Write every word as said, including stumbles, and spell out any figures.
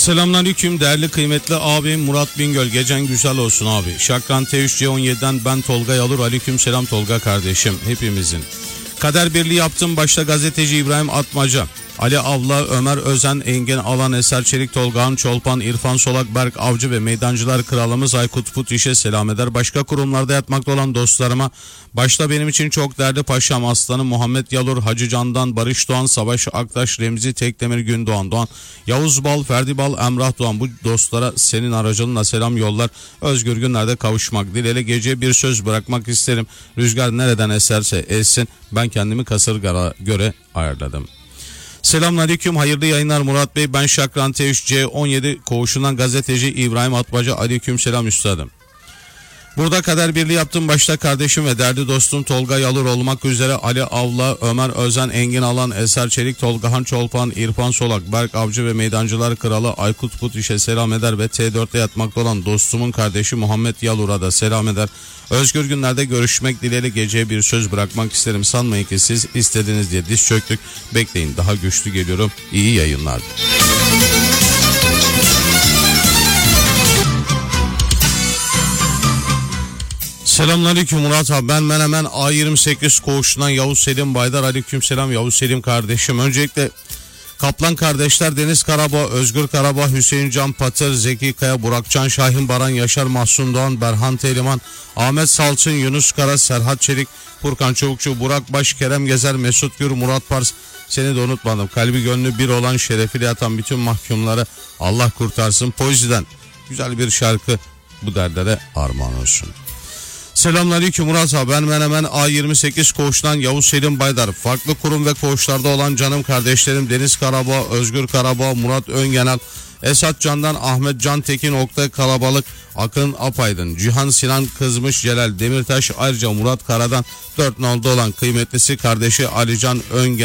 Selamünaleyküm değerli kıymetli abim Murat Bingöl, gecen güzel olsun abi. Şakran T üç C on yedi'den ben Tolga Yalur. Aleyküm selam Tolga kardeşim, hepimizin. Kader birliği yaptım başta gazeteci İbrahim Atmaca, Ali Avla, Ömer Özen, Engin Alan, Eser Çelik, Tolgahan Çolpan, İrfan Solak, Berk Avcı ve Meydancılar Kralımız Aykut Putiş'e selam eder. Başka kurumlarda yatmakta olan dostlarıma, başta benim için çok değerli paşam aslanım Muhammed Yalur, Hacı Candan, Barış Doğan, Savaş Aktaş, Remzi Tekdemir, Gündoğan Doğan, Yavuz Bal, Ferdi Bal, Emrah Doğan, bu dostlara senin aracılığınla selam yollar. Özgür günlerde kavuşmak dileğiyle geceye bir söz bırakmak isterim. Rüzgar nereden eserse essin, ben kendimi kasırgara göre ayarladım. Selamünaleyküm, hayırlı yayınlar Murat Bey. Ben Şakran T üç C on yedi koğuşundan gazeteci İbrahim Atmaca. Aleyküm selam üstadım. Burada kader birliği yaptım başta kardeşim ve değerli dostum Tolga Yalur olmak üzere Ali Avla, Ömer Özen, Engin Alan, Eser Çelik, Tolgahan Çolpan, İrfan Solak, Berk Avcı ve Meydancılar Kralı Aykut Putiş'e selam eder ve T dört'te yatmakta olan dostumun kardeşi Muhammed Yalur'a da selam eder. Özgür günlerde görüşmek dileğiyle geceye bir söz bırakmak isterim. Sanmayın ki siz istediniz diye diz çöktük. Bekleyin, daha güçlü geliyorum. İyi yayınlar. Selamünaleyküm Murat abi, ben Menemen A yirmi sekiz koğuşundan Yavuz Selim Baydar. Aleykümselam Yavuz Selim kardeşim. Öncelikle Kaplan kardeşler Deniz Karabağ, Özgür Karabağ, Hüseyin Can Patır, Zeki Kaya, Burakcan Şahin, Baran Yaşar, Mahsun Doğan, Berhan Teliman, Ahmet Salçın, Yunus Kara, Serhat Çelik, Furkan Çavukçu, Burak Baş, Kerem Gezer, Mesut Gür, Murat Pars, seni de unutmadım. Kalbi gönlü bir olan, şerefiyle yatan bütün mahkumları Allah kurtarsın. Poeziden güzel bir şarkı bu dertlere armağan olsun. Selamünaleyküm Murat abi, ben Menemen A yirmi sekiz koğuştan Yavuz Selim Baydar. Farklı kurum ve koğuşlarda olan canım kardeşlerim Deniz Karabağ, Özgür Karabağ, Murat Öngenel, Esat Can'dan Ahmet Can Tekin, Oktay Kalabalık, Akın Apaydın, Cihan Sinan Kızmış, Celal Demirtaş, ayrıca Murat Kara'dan dört nolda olan kıymetlisi kardeşi Alican Öngenel.